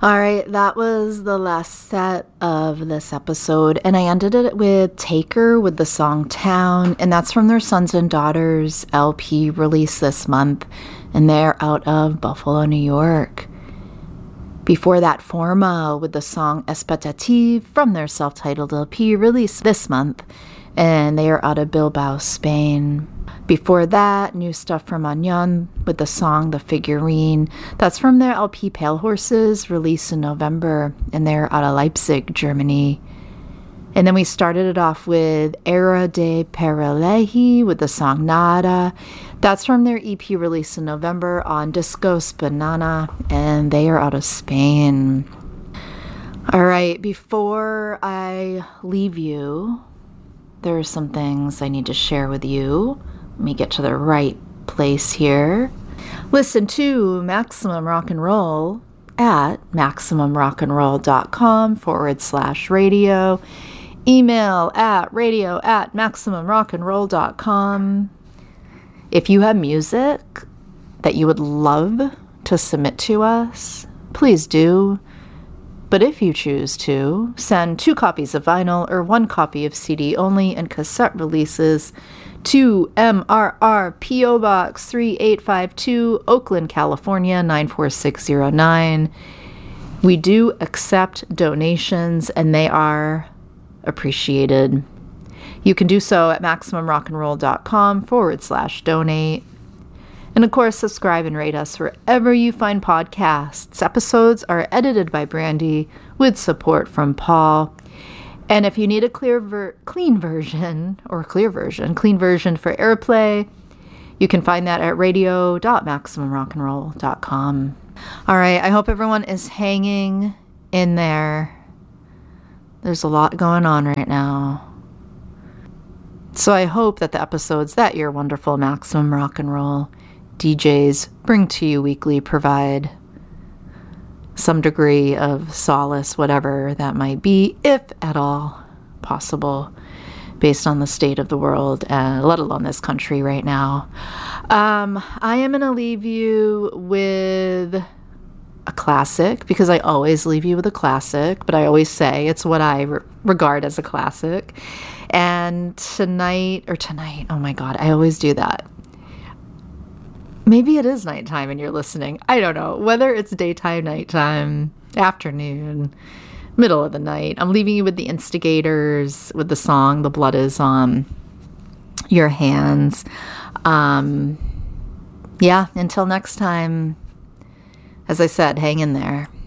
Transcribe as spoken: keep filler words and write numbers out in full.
All right, that was the last set of this episode, and I ended it with Taker with the song Town, and that's from their Sons and Daughters L P release this month, and they're out of Buffalo, New York. Before that, Forma with the song Expectative from their self-titled L P released this month, and they are out of Bilbao, Spain. Before that, new stuff from Onion with the song The Figurine. That's from their L P Pale Horses, released in November, and they're out of Leipzig, Germany. And then we started it off with Era de Paraleji with the song Nada. That's from their E P release in November on Discos Banana, and they are out of Spain. All right, before I leave you, there are some things I need to share with you. Let me get to the right place here. Listen to Maximum Rock and Roll at maximumrockandroll.com forward slash radio. Email at radio at maximumrockandroll.com. If you have music that you would love to submit to us, please do. But if you choose to, send two copies of vinyl or one copy of C D only and cassette releases to M R R P O Box three eight five two, Oakland, California nine four six zero nine. We do accept donations, and they are appreciated. You can do so at maximumrockandroll.com forward slash donate. And of course, subscribe and rate us wherever you find podcasts. Episodes are edited by Brandy with support from Paul. And if you need a clear ver- clean version, or clear version, clean version for airplay, you can find that at radio dot maximumrockandroll dot com. All right, I hope everyone is hanging in there. There's a lot going on right now. So I hope that the episodes that your wonderful Maximum Rock and Roll D Js bring to you weekly provide some degree of solace, whatever that might be, if at all possible, based on the state of the world, uh, let alone this country right now. Um, I am going to leave you with a classic, because I always leave you with a classic, but I always say it's what I re- regard as a classic. And tonight, or tonight, oh my God, I always do that. Maybe it is nighttime and you're listening. I don't know. Whether it's daytime, nighttime, afternoon, middle of the night. I'm leaving you with the Instigators, with the song The Blood Is on Your Hands. Um, yeah, until next time, as I said, hang in there.